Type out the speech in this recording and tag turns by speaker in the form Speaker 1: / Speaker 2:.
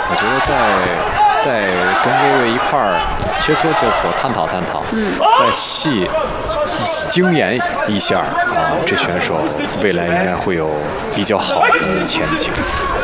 Speaker 1: 我觉得在跟薇薇一块儿切磋切磋，探讨探讨，再精研一下啊，这选手未来应该会有比较好的前景。